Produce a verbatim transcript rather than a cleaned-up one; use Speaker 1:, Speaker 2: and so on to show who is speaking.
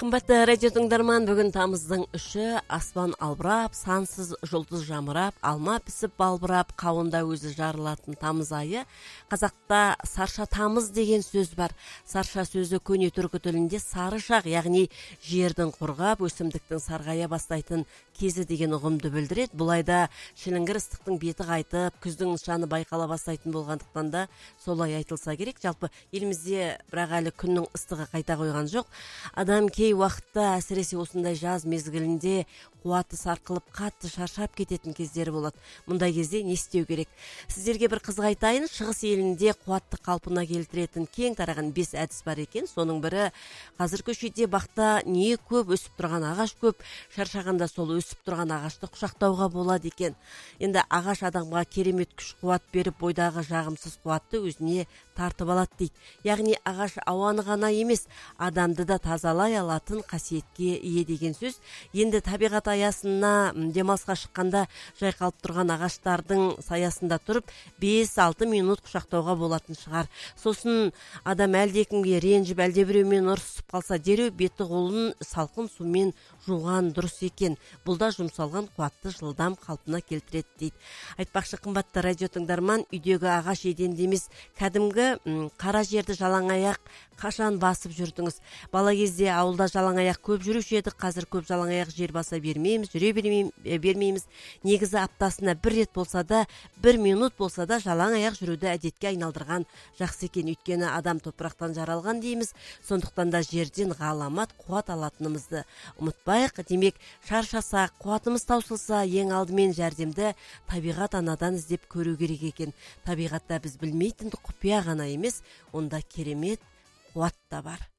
Speaker 1: Қымбатты радио тыңдарман, бүгін тамыздың үші, аспан албырап, сансыз жұлдыз жамырап, алма пісіп балбырап, қауында өзі жарылатын тамыз айы. Қазақта сарша тамыз деген сөз бар. Сарша сөзі көне түркі тілінде сары шақ, яғни жердің құрғап, өсімдіктің сарғая бастайтын кезі деген ұғымды білдіреді. Бұл айда шіліңгір ыстықтың беті қайтып, күздің нышаны байқала бастайтын болғандықтан да солай айтылса керек. Жалпы елімізде бірақ әлі күннің ыстығы қайта қойған жоқ. Адам кей уақытта, әсіресе осындай жаз мезгілінде қуаты сарқылып, қатты шаршап кететін кездері болады. Мұндай кезде не істеу керек? Сіздерге бір қызық айтайын. Шығыс елінде қуатты қалпына келтіретін кең тараған бес әдіс бар екен. Соның бірі, қазір көшеде бақта не көп, өсіп тұрған ағаш көп, шаршағанда сол өсіп тұрған ағашты құшақтауға болады екен. Енді ағаш адамға керемет күш қуат беріп, бойдағы жағымсыз қуатты өзіне тартып алады дейді. Яғни ағаш ауаны ғана емес, адамды да тазалай алатын қасиетке ие деген сөз. Енді табиғат аясына демалысқа шыққанда жайқалып тұрған ағаштардың саясында тұрып бес-алты минут құшақтауға болатын шығар. Сосын адам әлдекімге ренжіп, әлдебіреумен ұрсысып қалса, дереу беті қолын салқын сумен жуған дұрыс екен. Бұл да жұмсалған қуатты жылдам қалпына келтіреді дейді. Айтпақшы, қымбатты радио тыңдарман, үйдегі ағаш еденде емес, кәдімгі м, қара жерді жалаң аяқ қашан басып жүрдіңіз? Бала кезде ауылда жалаң аяқ көп жүруші едік. Қазір көп жалаң аяқ жер баса бермейміз, жүре бермейм- е, бермейміз. Негізі аптасына бір рет болса да, бір минут болса да жалаң аяқ жүруді әдетке айналдырған жақсы екен. Өйткені адам топырақтан жаралған дейміз. Сондықтан да жерден ғаламат қуат алатынымызды ұмытпайық. Демек, шаршасақ, қуатымыз таусылса, ең алдымен жәрдемді табиғат анадан іздеп көру керек екен. Табиғатта біз білмейтін құпия ғана емес, онда керемет қуат та бар.